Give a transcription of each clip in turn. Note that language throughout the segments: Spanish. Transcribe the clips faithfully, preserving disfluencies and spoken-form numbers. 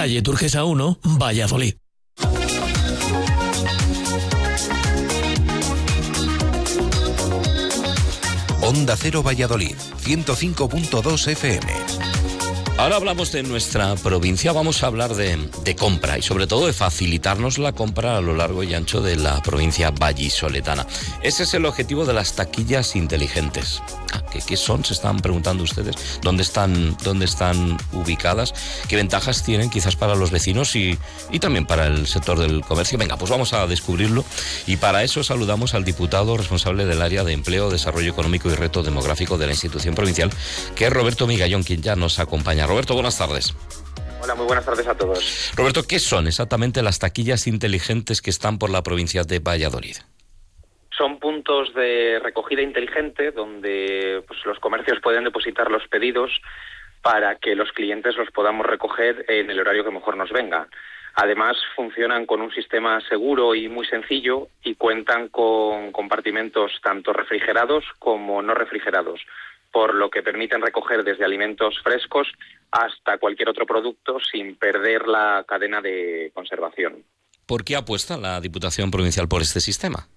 calle Turquesa uno, Valladolid. Onda Cero Valladolid, ciento cinco punto dos F M. Ahora hablamos de nuestra provincia, vamos a hablar de, de compra y sobre todo de facilitarnos la compra a lo largo y ancho de la provincia vallisoletana. Ese es el objetivo de las taquillas inteligentes. Ah, ¿qué, qué son? Se están preguntando ustedes. ¿Dónde están, dónde están ubicadas? ¿Qué ventajas tienen quizás para los vecinos y, y también para el sector del comercio? Venga, pues vamos a descubrirlo y para eso saludamos al diputado responsable del área de Empleo, Desarrollo Económico y Reto Demográfico de la institución provincial, que es Roberto Migallón, quien ya nos acompaña. Roberto, buenas tardes. Hola, muy buenas tardes a todos. Roberto, ¿qué son exactamente las taquillas inteligentes que están por la provincia de Valladolid? Son puntos de recogida inteligente donde pues, los comercios pueden depositar los pedidos para que los clientes los podamos recoger en el horario que mejor nos venga. Además, funcionan con un sistema seguro y muy sencillo y cuentan con compartimentos tanto refrigerados como no refrigerados, por lo que permiten recoger desde alimentos frescos hasta cualquier otro producto sin perder la cadena de conservación. ¿Por qué apuesta la Diputación Provincial por este sistema?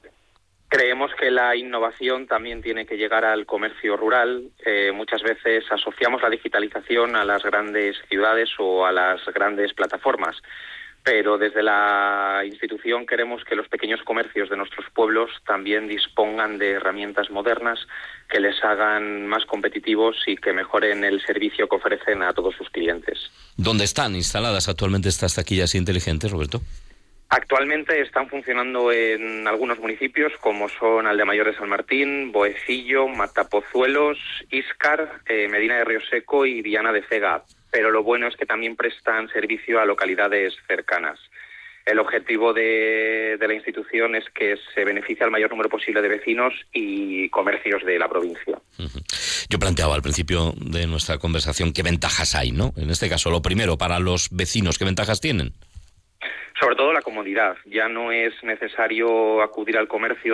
Creemos que la innovación también tiene que llegar al comercio rural. Eh, muchas veces asociamos la digitalización a las grandes ciudades o a las grandes plataformas, pero desde la institución queremos que los pequeños comercios de nuestros pueblos también dispongan de herramientas modernas que les hagan más competitivos y que mejoren el servicio que ofrecen a todos sus clientes. ¿Dónde están instaladas actualmente estas taquillas inteligentes, Roberto? Actualmente están funcionando en algunos municipios como son Aldemayor de San Martín, Boecillo, Matapozuelos, Íscar, eh, Medina de Río Seco y Viana de Cega, pero lo bueno es que también prestan servicio a localidades cercanas. El objetivo de, de la institución es que se beneficie al mayor número posible de vecinos y comercios de la provincia. Uh-huh. Yo planteaba al principio de nuestra conversación qué ventajas hay, ¿no? En este caso, lo primero, para los vecinos, ¿qué ventajas tienen? Sobre todo la comodidad. Ya no es necesario acudir al comercio